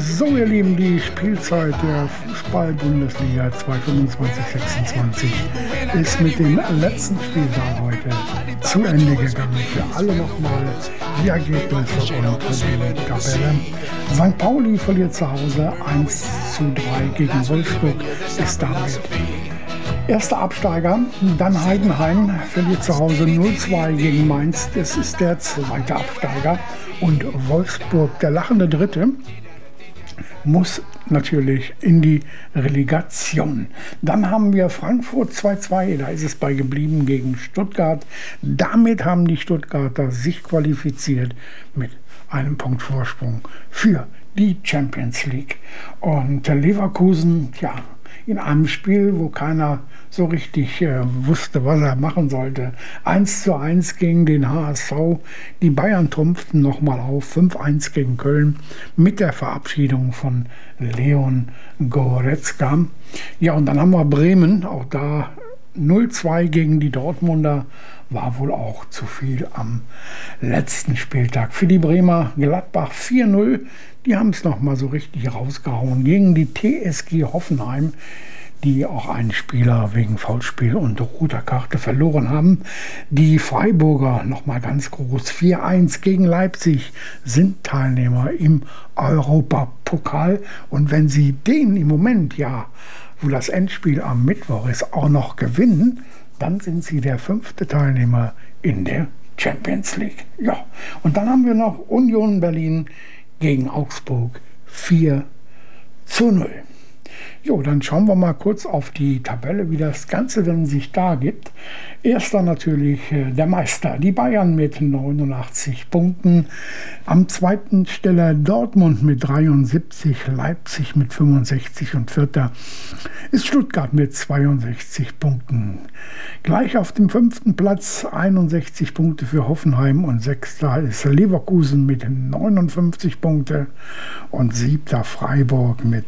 So, ihr Lieben, die Spielzeit der Fußball-Bundesliga 2025/26 ist mit dem letzten Spieltag heute zu Ende gegangen. Für alle nochmal die Ergebnisse und die Tabelle. St. Pauli verliert zu Hause 1:3 gegen Wolfsburg, ist damit erster Absteiger. Dann Heidenheim verliert zu Hause 0:2 gegen Mainz, das ist der zweite Absteiger. Und Wolfsburg, der lachende Dritte, muss natürlich in die Relegation. Dann haben wir Frankfurt 2:2, da ist es bei geblieben gegen Stuttgart. Damit haben die Stuttgarter sich qualifiziert mit einem Punkt Vorsprung für die Champions League. Und Leverkusen, ja, in einem Spiel, wo keiner so richtig wusste, was er machen sollte. 1:1 gegen den HSV. Die Bayern trumpften nochmal auf. 5:1 gegen Köln mit der Verabschiedung von Leon Goretzka. Ja, und dann haben wir Bremen. Auch da 0:2 gegen die Dortmunder. War wohl auch zu viel am letzten Spieltag. Für die Bremer Gladbach 4:0. Die haben es nochmal so richtig rausgehauen gegen die TSG Hoffenheim, die auch einen Spieler wegen Foulspiel und roter Karte verloren haben. Die Freiburger nochmal ganz groß 4:1 gegen Leipzig, sind Teilnehmer im Europapokal. Und wenn sie den im Moment, ja, wo das Endspiel am Mittwoch ist, auch noch gewinnen, dann sind sie der 5. Teilnehmer in der Champions League. Ja, und dann haben wir noch Union Berlin gegen Augsburg 4:0. Jo, dann schauen wir mal kurz auf die Tabelle, wie das Ganze denn sich da gibt. Erster natürlich der Meister, die Bayern mit 89 Punkten. Am zweiten Stelle Dortmund mit 73, Leipzig mit 65 und vierter ist Stuttgart mit 62 Punkten. Gleich auf dem 5. Platz 61 Punkte für Hoffenheim und sechster ist Leverkusen mit 59 Punkte und siebter Freiburg mit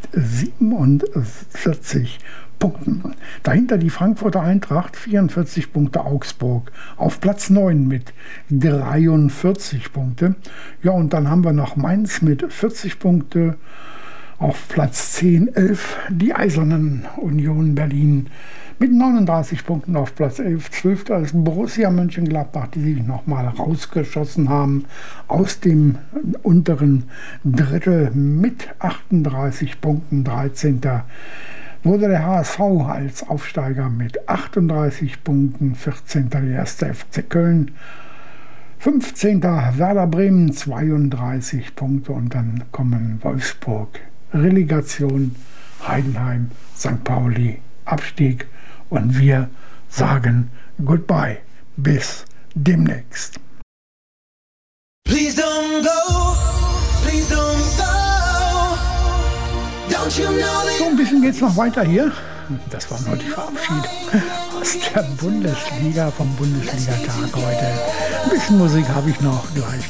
47 Punkten. Dahinter die Frankfurter Eintracht, 44 Punkte, Augsburg auf Platz 9 mit 43 Punkte. Ja, und dann haben wir noch Mainz mit 40 Punkte, auf Platz 10, 11 die Eisernen, Union Berlin mit 39 Punkten auf Platz 11. 12. ist Borussia Mönchengladbach, die sich nochmal rausgeschossen haben aus dem unteren Drittel mit 38 Punkten. 13. wurde der HSV als Aufsteiger mit 38 Punkten. 14. der 1. FC Köln. 15. Werder Bremen 32 Punkte und dann kommen Wolfsburg, Relegation, Heidenheim, St. Pauli, Abstieg. Und wir sagen Goodbye. Bis demnächst. Please don't go. Please don't go. Don't you know that. So ein bisschen geht's noch weiter hier. Das war nur die Verabschiedung aus der Bundesliga, vom Bundesliga-Tag heute. Ein bisschen Musik habe ich noch gleich.